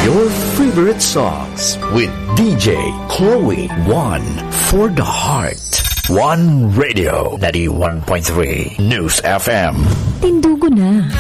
Your favorite songs with DJ Chloe. One for the heart. One Radio 91.3 News FM. Tindugo na.